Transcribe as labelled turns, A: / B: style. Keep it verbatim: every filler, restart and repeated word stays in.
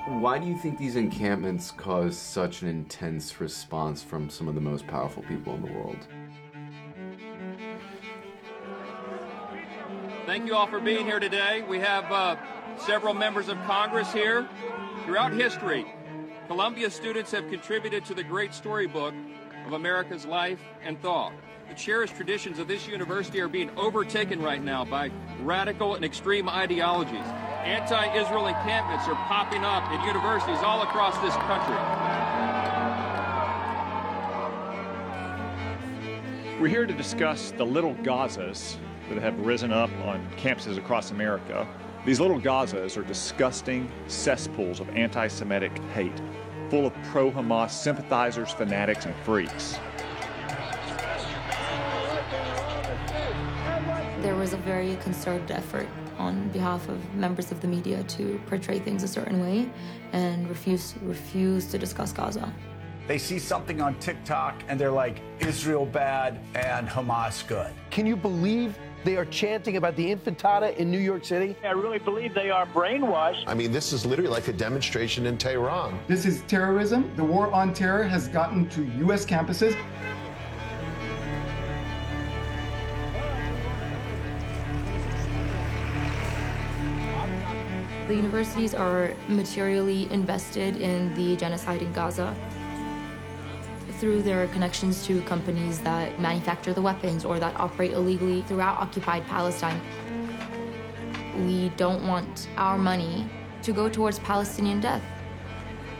A: Why do you think these encampments cause such an intense response from some of the most powerful people in the world?
B: Thank you all for being here today. We have uh, several members of Congress here. Throughout history, Columbia students have contributed to the great storybook of America's life and thought. The cherished traditions of this university are being overtaken right now by radical and extreme ideologies. Anti-Israel encampments are popping up in universities all across this country.
C: We're here to discuss the little Gazas that have risen up on campuses across America. These little Gazas are disgusting cesspools of anti-Semitic hate, full of pro-Hamas sympathizers, fanatics, and freaks.
D: There was a very concerted effort on behalf of members of the media to portray things a certain way and refuse, refuse to discuss Gaza.
E: They see something on TikTok and they're like, Israel bad and Hamas good.
F: Can you believe they are chanting about the Intifada in New York City?
G: I really believe they are brainwashed.
H: I mean, this is literally like a demonstration in Tehran.
I: This is terrorism. The war on terror has gotten to U S campuses.
D: The universities are materially invested in the genocide in Gaza through their connections to companies that manufacture the weapons or that operate illegally throughout occupied Palestine. We don't want our money to go towards Palestinian death.